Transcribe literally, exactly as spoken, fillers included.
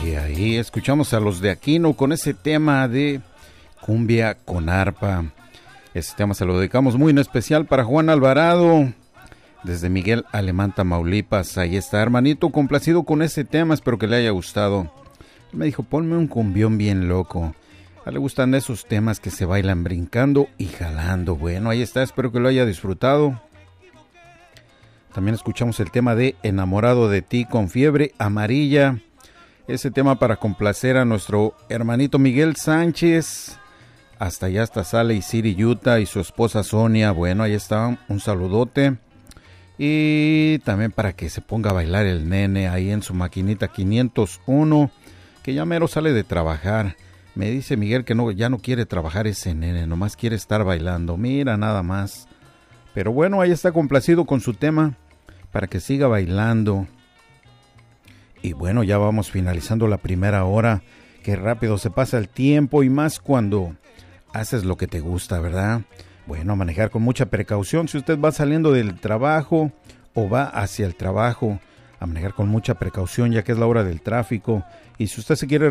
Y ahí escuchamos a los de Aquino con ese tema de cumbia con arpa. Ese tema se lo dedicamos muy en especial para Juan Alvarado, desde Miguel Alemán, Tamaulipas. Ahí está, hermanito, complacido con ese tema, espero que le haya gustado. Él me dijo, ponme un cumbión bien loco. A él le gustan esos temas que se bailan brincando y jalando. Bueno, ahí está, espero que lo haya disfrutado. También escuchamos el tema de Enamorado de ti con Fiebre Amarilla. Ese tema para complacer a nuestro hermanito Miguel Sánchez. Hasta allá, hasta Salt Lake City, Utah, y su esposa Sonia. Bueno, ahí está, un saludote. Y también para que se ponga a bailar el nene ahí en su maquinita quinientos uno, que ya mero sale de trabajar. Me dice Miguel que no, ya no quiere trabajar ese nene, nomás quiere estar bailando. Mira, nada más. Pero bueno, ahí está complacido con su tema para que siga bailando. Y bueno, ya vamos finalizando la primera hora. Qué rápido se pasa el tiempo, y más cuando haces lo que te gusta, ¿verdad? Bueno, manejar con mucha precaución. Si usted va saliendo del trabajo o va hacia el trabajo, a manejar con mucha precaución, ya que es la hora del tráfico. Y si usted se quiere